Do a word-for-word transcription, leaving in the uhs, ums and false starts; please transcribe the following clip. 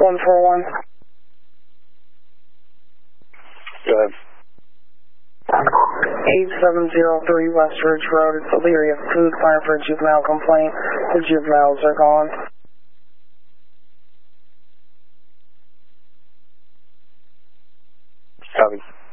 one four one. Go ahead. eight seven zero three West Ridge Road. It's Elyria Food Fire for a juvenile complaint. The juveniles are gone. Copy.